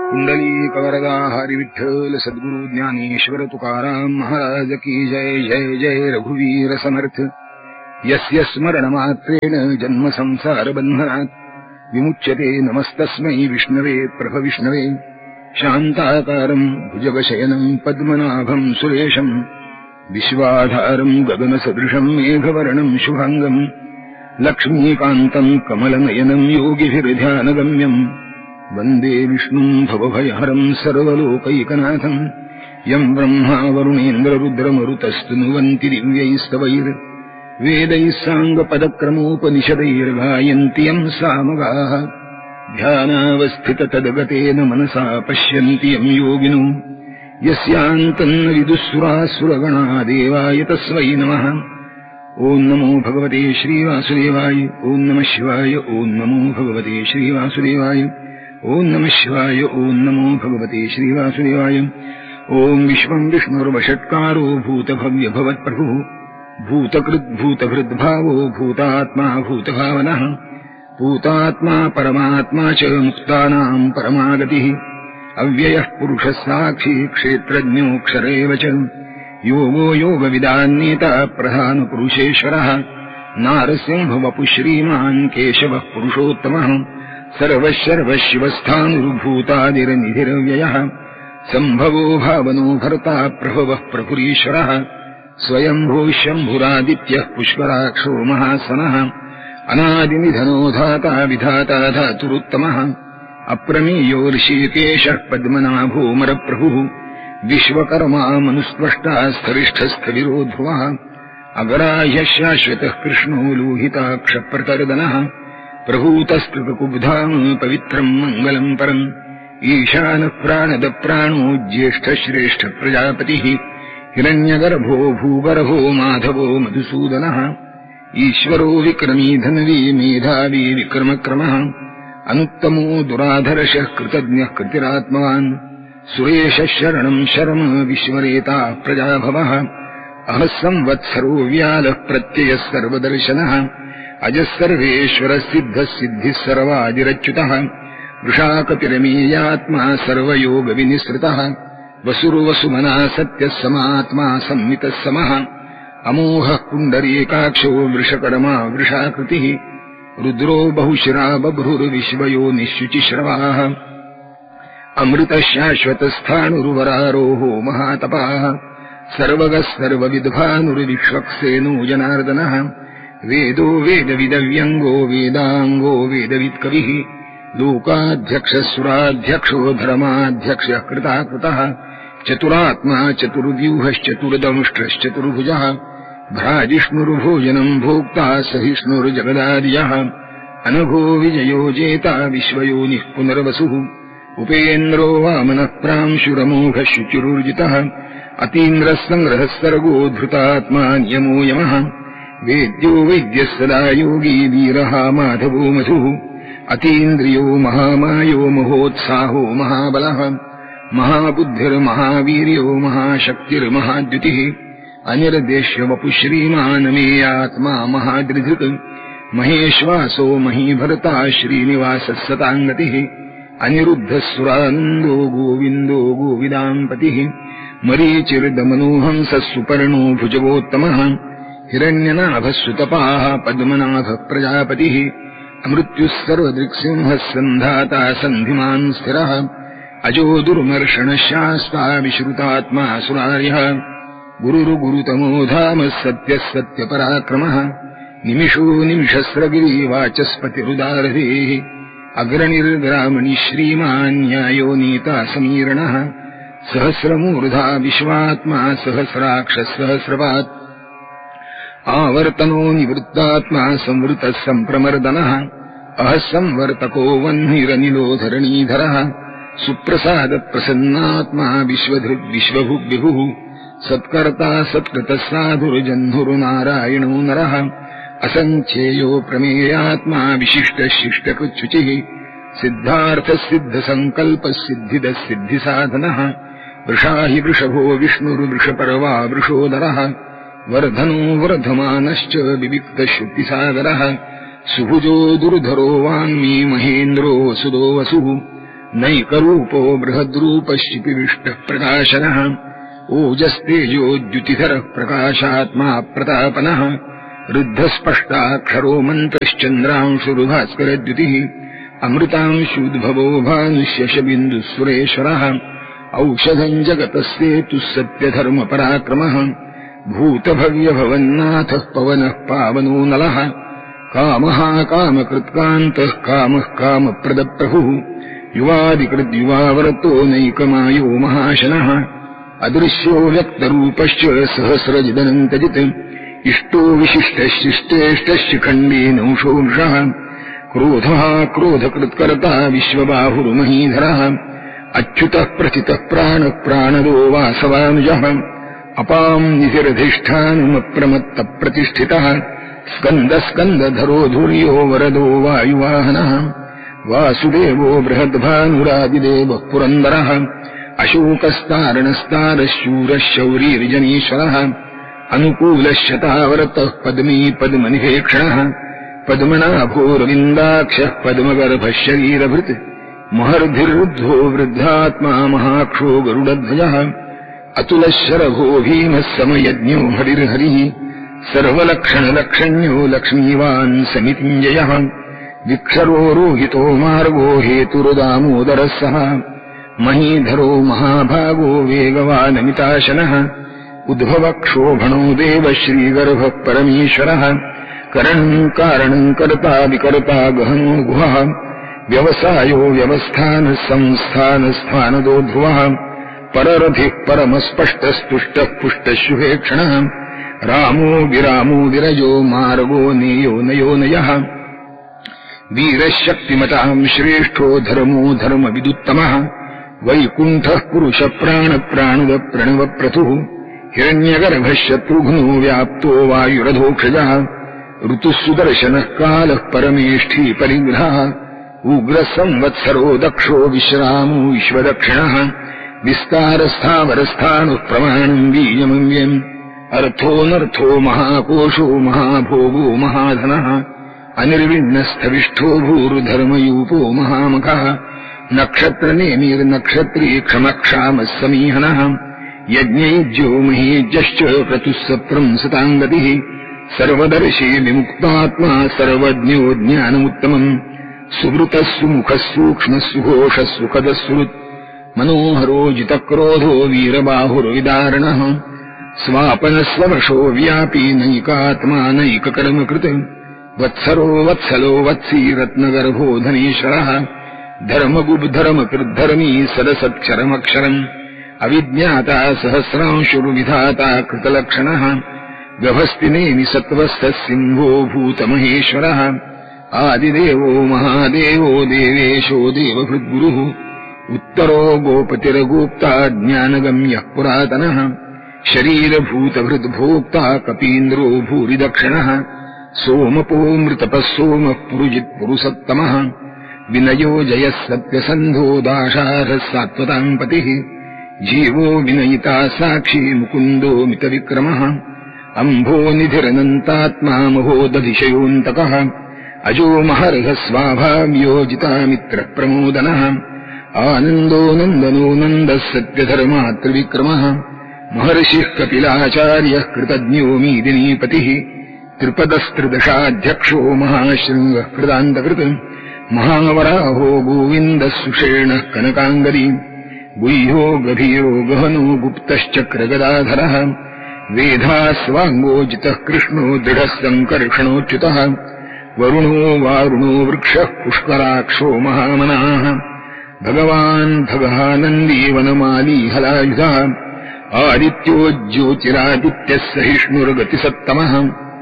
कुंडलीकवरदा हरि विठ्ठल सद्गुरु ज्ञानेश्वर तुकाराम महाराज की जय। जय जय रघुवीर समर्थ। यस्य स्मरणमात्रेण जन्म संसार बन्धनात् विमुच्यते नमस्तस्मै विष्णवे प्रभविष्णवे। शान्ताकारं भुजगशयनं पद्मनाभं सुरेशं विश्वाधारं गगनसदृशं मेघवर्णं शुभांगं लक्ष्मीकान्तं कमलनयनं योगिभिर्ध्यानगम्यं वन्दे विष्णुं भवभयहरं सर्वलोकैकनाथं। यं ब्रह्मा वरुणेन्द्ररुद्रमरुतस्तुनुवन्ति दिव्यैस्तवैर्वेदैः साङ्गपदक्रमोपनिषदैर्गायन्ति यं सामगाः। ध्यानावस्थिततद्गतेन मनसा पश्यन्ति यं योगिनो यस्यान्तन्न विदुःसुरासुरगणा देवाय तस्मै नमः। ॐ नमो भगवते श्रीवासुदेवाय। ॐ नमः शिवाय। ॐ नमो भगवते श्रीवासुदेवाय। ॐ नमः शिवाय। ॐ नमो भगवते श्रीवासुदेवाय। ॐ विश्वं विष्णुर्वषट्कारो भूतभव्यभवत्प्रभुः भूतकृद्भूतभृद्भावो भूतात्मा भूतभावनः भूतात्मा परमात्मा च मुक्तानां परमागतिः। अव्ययः पुरुषः साक्षी क्षेत्रज्ञोऽक्षर एव च योगो योगविदान्नेता प्रधानपुरुषेश्वरः। नारसिंहवपुः श्रीमान् केशवः पुरुषोत्तमः सर्वशर्वशिवस्थानुर्भूतादिर्निधिरव्ययः। सम्भवो भावनो भर्ता प्रभवः प्रभुरीश्वरः। स्वयंभूः शम्भुरादित्यः पुष्कराक्षो महासनः अनादिनिधनो धाता विधाता धातुरुत्तमः। अप्रमेयो ऋषिकेशः पद्मनाभो मरप्रभुः विश्वकर्मा मनुस्पष्टा स्थविष्ठस्थविरो ध्रुवः। अगराह्यः शाश्वतः कृष्णो लोहिताक्षप्रतर्दनः प्रभूतस्तृतकुब्धाम् पवित्रम् मङ्गलम् परम्। ईशानः प्राणदप्राणो ज्येष्ठश्रेष्ठ प्रजापतिः हिरण्यगर्भो भूगर्भो माधवो मधुसूदनः। ईश्वरो विक्रमी धन्वी मेधावी विक्रमक्रमः अनुत्तमो दुराधर्षः कृतज्ञः कृतिरात्मवान्। सुरेशः शरणम् शर्म विश्वरेता प्रजाभवः। अहः संवत्सरो व्यालः प्रत्ययः सर्वदर्शनः अजः सर्वेश्वरः सिद्धः सिद्धिः सर्वादिरच्युतः। वृषाकपिरमीयात्मा सर्वयोगविनिसृतः वसुर्वसुमना सत्यः समात्मा संमितः समः। अमोहः पुण्डरीकाक्षो वृषकर्मा वृषाकृतिः रुद्रो बहुशिरा बभ्रुर्विश्वयोनिश्शुचिश्रवाः। अमृतः शाश्वतस्थाणुर्वरारोहो महातपाः सर्वगः सर्वविद्भानुर्विश्वक्सेनो जनार्दनः। वेदो वेदविदव्यङ्गो वेदाङ्गो वेदवित्कविः लोकाध्यक्षः सुराध्यक्षो धर्माध्यक्षः कृताकृतः। चतुरात्मा चतुर्व्यूहश्चतुर्दंष्ट्रश्चतुर्भुजः भ्राजिष्णुर्भोजनम् भोक्ता सहिष्णुर्जगदादियः। अनघो विजयो जेता विश्वयोनिः पुनर्वसुः उपेन्द्रो वामनः प्रांशुरमोघः शुचिरुर्जितः। अतीन्द्रः सङ्ग्रहः सर्गो धृतात्मा नियमो यमः। वेद्यो वैद्यः सदा योगी वीरः माधवो मधुः। अतीन्द्रियो महामायो महोत्साहो महाबलः महाबुद्धिर्महावीर्यो महाशक्तिर्महाद्युतिः। अनिर्देश्य वपुः श्रीमान् मेयात्मा महादृधृक् महेश्वासो महीभर्ता श्रीनिवासः सताङ्गतिः। अनिरुद्धः सुरानन्दो गोविन्दो गोविदाम्पतिः। मरीचिर्दमनोहंसः सुपर्णो भुजगोत्तमः हिरण्यनाभः सुतपाः पद्मनाभः प्रजापतिः। अमृत्युः सर्वदृक्सिंहः सन्धाता सन्धिमान् स्थिरः अजो दुर्मर्षणः शास्ता विश्रुतात्मा सुरार्यः। गुरुर्गुरुतमो धामः सत्यः सत्यपराक्रमः निमिषो निमिषस्रगिरिवाचस्पतिरुदारधेः। अग्रणिर्ग्रामणि श्रीमान् न्यायो नीता समीरणः सहस्रमूर्धा विश्वात्मा सहस्राक्षः सहस्रपात् आवर्तनो निवृत्तात्मा संवृतः सम्प्रमर्दनः। अहः संवर्तको वह्निरनिलो धरणीधरः सुप्रसादप्रसन्नात्मा विश्वधृग्विश्वभुग्विभुः सत्कर्ता सत्कृतः साधुर्जह्नुर्नारायणो नरः। असङ्ख्येयो प्रमेयात्मा विशिष्टः शिष्टकृच्छुचिः सिद्धार्थः सिद्धसङ्कल्पः सिद्धिदः सिद्धिसाधनः। वृषा हि वृषभो विष्णुर्वृषपर्वा वृषोदरः वर्धनो वर्धमानश्च विविक्तश्रुतिसागरः। सुभुजो दुर्धरो वाङ्मी महेन्द्रो वसुदो वसुः नैकरूपो बृहद्रूपश्चिपिविष्टः प्रकाशनः ओजस्तेजोद्युतिधरः प्रकाशात्मा प्रतापनः रुद्धस्पष्टाक्षरो मन्त्रश्चन्द्रांशुरुभास्करद्युतिः अमृतांशुद्भवो भानुष्यशबिन्दुः औषधम् जगतस्येतुः सत्यधर्मपराक्रमः भूतभव्यभवन्नाथः पवनः पावनो नलः कामः कामकृत्कान्तः कामः कामप्रदप्रभुः युवादिकृद्युवावरतो नैकमायो महाशनः अदृश्यो व्यक्तरूपश्च सहस्रजिदनन्तजित् इष्टो विशिष्टशिष्टेष्टशिखण्डेनौषोंषः क्रोधः क्रोधकृत्कर्ता विश्वबाहुर्महीधरः अच्युतः प्रथितः प्राणः प्राणदो वासवानुजः अपाम् निधिरधिष्ठानमप्रमत्तप्रतिष्ठितः स्कन्दस्कन्दधरो धुर्यो वरदो वायुवाहनः वासुदेवो बृहद्भानुरादिदेवः पुरन्दरः अशोकस्तारणस्तारशूरः शौरीर्जनीश्वरः अनुकूलश्शतावरतः पद्मी पद्मनिभेक्षणः पद्मनाभोरविन्दाक्षः पद्मगर्भः शरीरभृत् महर्धिर्वृद्धो वृद्धात्मा महाक्षो गरुडध्वजः अतुलशरभो भीमः समयज्ञो हरिर्हरिः सर्वलक्षणलक्षण्यो लक्ष्मीवान् समितिञ्जयः विक्षरो रोहितो मार्गो हेतुरुदामोदरः सः महीधरो महाभागो वेगवानमिताशनः उद्भवक्षोभणो देवः श्रीगर्भः परमेश्वरः करणम् कारणम् कर्ता विकर्ता गहनो गुहः व्यवसायो व्यवस्थानः संस्थानस्थानदो ध्रुवः पररथिः परमस्पष्टस्तुष्टः पुष्टशुभेक्षणः रामो विरामो विरजो मार्गो नेयो नयो नयः वीरशक्तिमताम् श्रेष्ठो धर्मो धर्मविदुत्तमः वैकुण्ठः पुरुषप्राणप्राणुदप्रणवप्रथुः हिरण्यगर्भः शत्रुघ्नो व्याप्तो वायुरधोक्षजः ऋतुः सुदर्शनः कालः परमेष्ठी परिग्रहः उग्रः संवत्सरो दक्षो विश्रामो विश्वदक्षिणः विस्तारस्थावरस्थानुः प्रमाणम् बीजमव्यम् अर्थोऽनर्थो महाकोशो महाभोगो महाधनः अनिर्विण्णस्थविष्ठो भूर्धर्मयूपो महामखः नक्षत्रनेमिर्नक्षत्री क्षमक्षामः समीहनः यज्ञयुज्यो महीज्यश्च क्रतुः सप्रंसताङ्गतिः सर्वदर्शी विमुक्तात्मा सर्वज्ञो ज्ञानमुत्तमम् सुवृतः सुमुखः सूक्ष्मः सुघोषः सुखदः सुहृत् मनोहरो जितक्रोधो वीरबाहुर्विदारणः स्वापनः स्ववशो व्यापी नैकात्मा नैककर्मकृत् वत्सरो वत्सलो वत्सी रत्नगर्भो धनेश्वरः धर्मगुब्धर्मकृद्धर्मी सदसत्क्षरमक्षरम् अविज्ञाता सहस्रांशुर्विधाता कृतलक्षणः गभस्तिनेमि सत्त्वस्थः सिंहो भूतमहेश्वरः आदिदेवो महादेवो देवेशो देवभृद्गुरुः उत्तरो गोपतिर्गोप्ता ज्ञानगम्यः पुरातनः शरीरभूतभृद्भोक्ता कपीन्द्रो भूरिदक्षिणः सोमपो मृतपः सोमः पुरुजित्पुरुषोत्तमः विनयो जयः सत्यसन्धो दाशारः सात्वताम् पतिः जीवो विनयिता साक्षी मुकुन्दो मितविक्रमः अम्भो निधिरनन्तात्मा महोदधिशयोऽन्तकः अजो महर्घः स्वाभाव्योजितामित्रप्रमोदनः आनन्दो नन्दनो नन्दः सत्यधर्मात्रिविक्रमः महर्षिः कपिलाचार्यः कृतज्ञो मीदिनीपतिः त्रिपदस्त्रिदशाध्यक्षो महाशृङ्गः कृतान्तकृत् महावराहो गोविन्दः सुषेणः कनकाङ्गदी गुह्यो गभीरो गहनो गुप्तश्चक्रगदाधरः वेधास्वाङ्गोजितः कृष्णो दृढः सङ्कर्षणोच्युतः वरुणो वारुणो वृक्षः पुष्कराक्षो महामनाः भगवान् भगः नन्दी वनमाली हलायुधः आदित्यो ज्योतिरादित्यः सहिष्णुर्गतिसत्तमः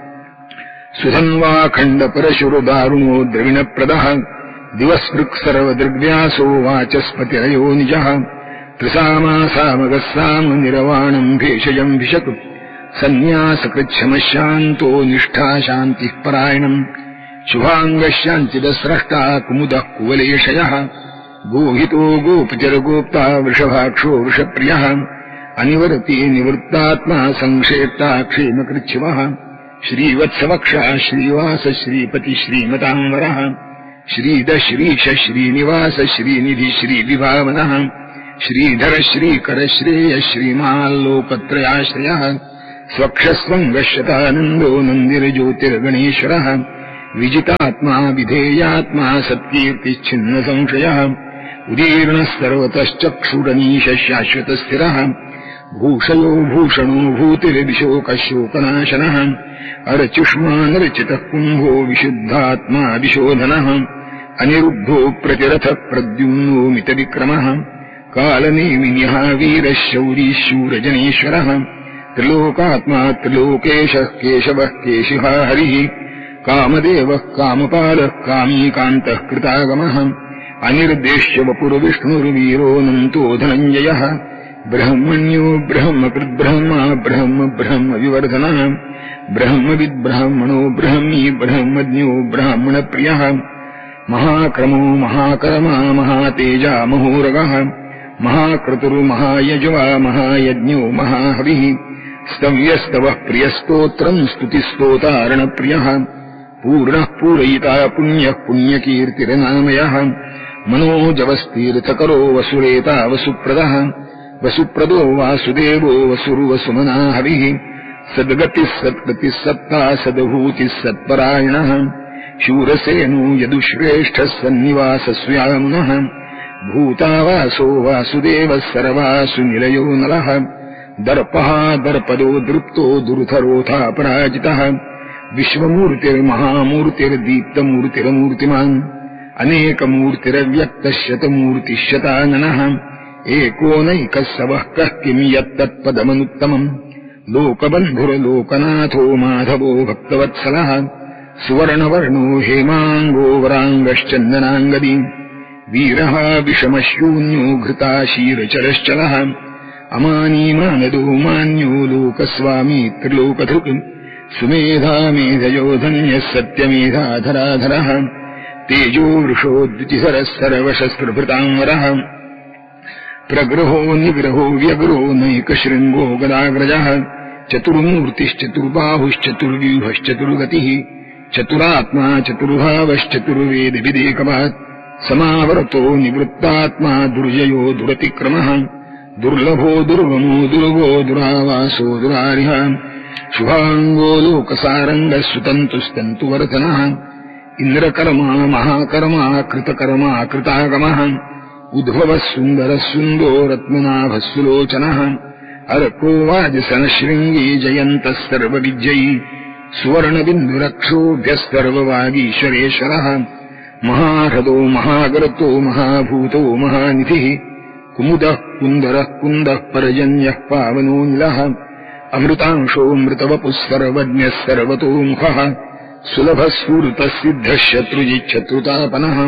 सुधन्वाखण्डपरशुरुदारुणो द्रविणप्रदः दिवस्पृक् सर्वदृग्व्यासो वाचस्पतिरयो निजः त्रिसामासामगः सामनिरवाणम् भेषजम् भिषक् सन्न्यासकृच्छमः शान्तो निष्ठा शान्तिः परायणम् शुभाङ्गः शान्तिदस्रष्टा कुमुदः कुवलेशयः गोहितो गोपतिर्गोप्ता वृषभाक्षो वृषप्रियः अनिवर्ती निवृत्तात्मा संक्षेप्ता क्षेमकृच्छिवः श्रीवत्सवक्षः श्रीवास श्रीपति श्रीमताम्बरः श्रीद श्रीश श्रीनिवास श्रीनिधि श्रीविभावनः श्रीधर श्रीकर श्रेय श्रीमाल्लोकत्रयाश्रयः स्वक्षस्वङ्गशतानन्दो नन्दिर्ज्योतिर्गणेश्वरः विजितात्मा विधेयात्मा सत्कीर्तिच्छिन्न संशयः उदीर्णः सर्वतश्चक्षुरनीश शाश्वतस्थिरः भूषयो भूषणो भूतिर्विशोकशोकनाशनः अर्चुष्मानर्चितः कुम्भो विशुद्धात्मा विशोधनः अनिरुद्धो प्रतिरथः प्रद्युम्नो मितविक्रमः कालनेमिन्यः वीरः शौरी शूरजनेश्वरः त्रिलोकात्मा त्रिलोकेशः केशवः केशिः हरिः कामदेवः कामपालः कामीकान्तः कृतागमः अनिर्देश्य वपुर्विष्णुर्वीरोऽनन्तो धनञ्जयः ब्रह्मण्यो ब्रह्मकृद्ब्रह्मा ब्रह्म ब्रह्म विवर्धनः ब्रह्मविद्ब्राह्मणो ब्रह्मी ब्रह्मज्ञो ब्राह्मणप्रियः महाक्रमो महाकर्मा महातेजा महोरगः महाक्रतुर्महायज्वा महायज्ञो महाहविः स्तव्यस्तवः प्रियस्तोत्रम् स्तुतिस्तोतारणप्रियः पूर्णः पूरयिता पुण्यः पुण्यकीर्तिर्नामयः मनोजवस्तीर्थकरो वसुरेता वसुप्रदः वसुप्रदो वासुदेवो वसुर्वसुमना हविः सद्गतिः सत्कृतिः सत्ता सद्भूतिः सत्परायणः शूरसेनो यदुश्रेष्ठः सन्निवासस्यामुनः भूतावासो वासुदेवः सर्वासु निलयो नलः दर्पः दर्पदो दृप्तो दुर्धरोऽथापराजितः विश्वमूर्तिर्महामूर्तिर्दीप्तमूर्तिरमूर्तिमान् अनेकमूर्तिरव्यक्तः शतमूर्तिः शताननः एकोनैकः सवः कः किम् यत्तत्पदमनुत्तमम् लोकबन्धुर्लोकनाथो माधवो भक्तवत्सलः सुवर्णवर्णो हेमाङ्गो वराङ्गश्चन्दनाङ्गदी वीरः विषमशून्यो घृताशीरचरश्चलः अमानीमानदो मान्यो लोकस्वामी त्रिलोकधृक् सुमेधा मेधयोधन्यः सत्यमेधाधराधरः तेजो वृषो द्युतिधरः सर्वशस्त्रभृताम्बरः प्रग्रहो निग्रहो व्यग्रो नैकशृङ्गो गदाग्रजः चतुर्मूर्तिश्चतुर्बाहुश्चतुर्व्यूहश्चतुर्गतिः चतुरात्मा चतुर्भावश्चतुर्वेदविदेकवात् समावर्तो निवृत्तात्मा दुर्जयो दुरतिक्रमः दुर्लभो दुर्गमो दुर्गो दुरावासो दुरारिः शुभाङ्गो लोकसारङ्गः सुतन्तुस्तन्तुवर्धनः इन्द्रकर्मा महाकर्मा कृतकर्मा कृतागमः उद्भवः सुन्दरः सुन्दो रत्ननाभः सुलोचनः अर्को वाजसनशृङ्गी जयन्तः सर्वविजयी सुवर्णबिन्दुरक्षोभ्यस्तर्ववागीश्वरेश्वरः महाह्रदो महागर्तो महाभूतो महानिधिः कुमुदः कुन्दरः कुन्दः पर्जन्यः पावनोऽनिलः अमृतांशो मृतवपुः सर्वज्ञः सर्वतोमुखः सुलभः स्फूर्तः सिद्धः शत्रुजिच्छत्रुतापनः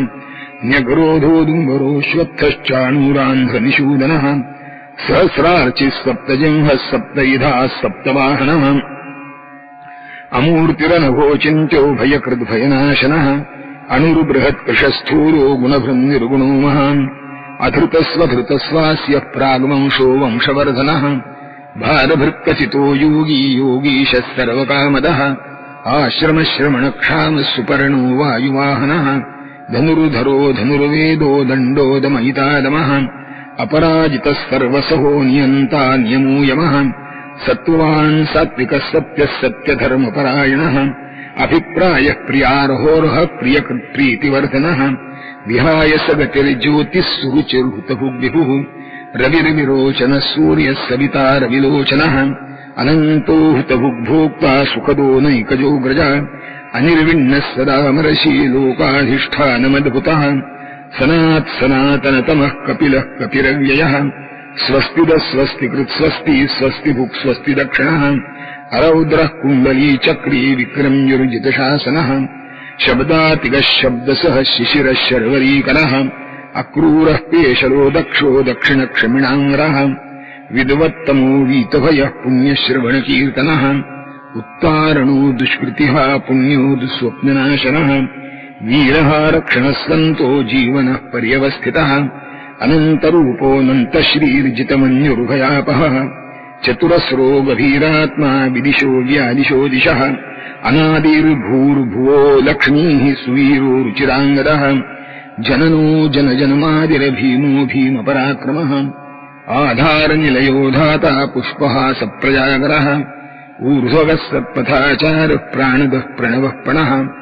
न्यग्रोधोदुम्बरोऽश्वत्थश्चाणूरान्ध्रनिषूदनः सहस्रार्चिः सप्तजिह्वः सप्तयुधाः सप्तवाहनः अमूर्तिरनघोचिन्त्यो भयकृद्भयनाशनः अणुर्बृहत्कृशस्थूलो गुणभृन्निर्गुणो महान् अधृतस्वधृतस्वास्य प्राग्वंशो वंशवर्धनः भारभृत्कचितो योगी योगीशः सर्वकामदः आश्रमश्रमणक्षामः सुपर्णो वायुवाहनः धनुर्धरो धनुर्वेदो दण्डोदमयितादमः अपराजितः सर्वसहो नियन्ता नियमो यमः सत्त्वान् सात्विकः सत्यः सत्यधर्मपरायणः अभिप्रायः प्रियार्होर्हः प्रियकृत्प्रीतिवर्धनः विहाय सगतिर्ज्योतिः सुरुचिर्हुतभुग्विभुः रविर्विरोचनः सूर्यः सविता रविलोचनः अनन्तो हुतभुग्भोक्ता सुखदो नैकजोग्रजः अनिर्विण्णः सदामरशी लोकाधिष्ठानमद्भुतः सनात्सनातनतमः कपिलः कपिरव्ययः स्वस्तिदः स्वस्तिकृत्स्वस्ति स्वस्तिभुक् स्वस्ति दक्षिणः अरौद्रः कुण्डली चक्री विक्रम्युर्जितशासनः शब्दातिगः शब्दसः शिशिरः शर्वरीकरः अक्रूरः पेशलो दक्षो दक्षिणक्षमिणाङ्गरः विद्वत्तमो वीतभयः पुण्यश्रवणकीर्तनः उत्तारणो दुष्कृतिः पुण्यो दुःस्वप्ननाशनः वीरः रक्षणः सन्तो जीवनः पर्यवस्थितः अनन्तरूपोऽनन्तश्रीर्जितमन्युर्भयापहः चतुरस्रो गभीरात्मा विदिशो व्यादिशो दिशः अनादिर्भूर्भुवो लक्ष्मीः सुवीरो रुचिराङ्गदः जननो जनजन्मादिरभीमो भीमपराक्रमः आधारनिलयो धाता पुष्पः सप्रजागरः ऊर्ध्वगः सत्पथाचारः प्राणदः प्रणवः प्रणः